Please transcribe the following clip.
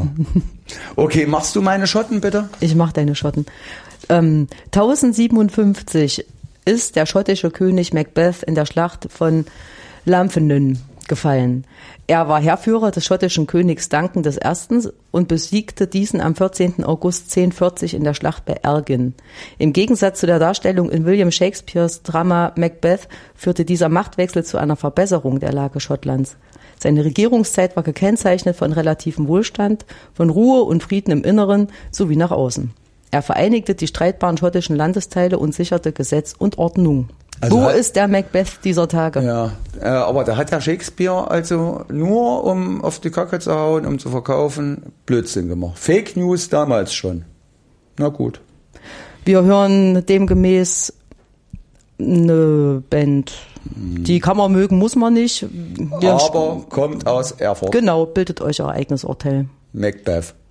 Okay, machst du meine Schotten bitte? Ich mach deine Schotten. 1057 ist der schottische König Macbeth in der Schlacht von Llanfynnon gefallen. Er war Heerführer des schottischen Königs Duncan I. und besiegte diesen am 14. August 1040 in der Schlacht bei Elgin. Im Gegensatz zu der Darstellung in William Shakespeares Drama Macbeth führte dieser Machtwechsel zu einer Verbesserung der Lage Schottlands. Seine Regierungszeit war gekennzeichnet von relativem Wohlstand, von Ruhe und Frieden im Inneren sowie nach außen. Er vereinigte die streitbaren schottischen Landesteile und sicherte Gesetz und Ordnung. Also wo ist der Macbeth dieser Tage? Ja, aber da hat der Shakespeare also nur, um auf die Kacke zu hauen, um zu verkaufen, Blödsinn gemacht. Fake News damals schon. Na gut. Wir hören demgemäß eine Band. Die kann man mögen, muss man nicht. Aber kommt aus Erfurt. Genau, bildet euch euer eigenes Urteil. Macbeth.